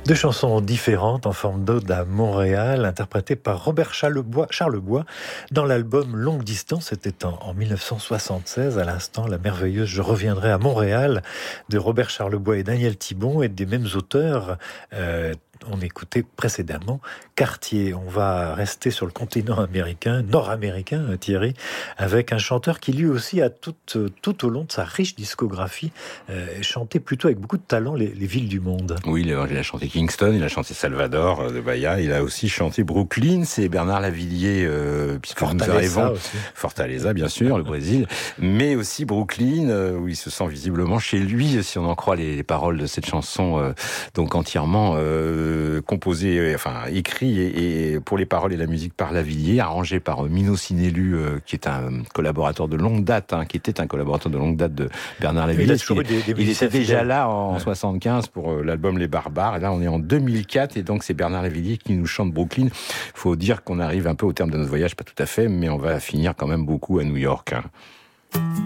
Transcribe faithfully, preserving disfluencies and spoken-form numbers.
Deux chansons différentes en forme d'ode à Montréal, interprétées par Robert Charlebois, Charlebois dans l'album Longue Distance. C'était en, en dix-neuf cent soixante-seize. À l'instant, la merveilleuse Je reviendrai à Montréal de Robert Charlebois et Daniel Thibon, et des mêmes auteurs. Euh, On écoutait précédemment Cartier. On va rester sur le continent américain, nord-américain, Thierry, avec un chanteur qui lui aussi a tout, tout au long de sa riche discographie euh, chanté plutôt avec beaucoup de talent les, les villes du monde. Oui, il a, il a chanté Kingston, il a chanté Salvador de Bahia, il a aussi chanté Brooklyn, c'est Bernard Lavillier, euh, puisque Fortaleza nous arrivons aussi. Fortaleza, bien sûr, le Brésil, mais aussi Brooklyn, euh, où il se sent visiblement chez lui, si on en croit les, les paroles de cette chanson, euh, donc entièrement euh, composée, euh, enfin écrit et, et pour les paroles et la musique par Lavillier, arrangé par euh, Mino Sinelu, euh, qui est un collaborateur de longue date, hein, qui était un collaborateur de longue date de Bernard Lavillier. Il a toujours eu des, des il était déjà fidèles. là en Ouais. soixante-quinze pour euh, l'album Les Barbares, et là on est en deux mille quatre, et donc c'est Bernard Lavillier qui nous chante Brooklyn. Il faut dire qu'on arrive un peu au terme de notre voyage, pas tout à fait, mais on va finir quand même beaucoup à New York, hein.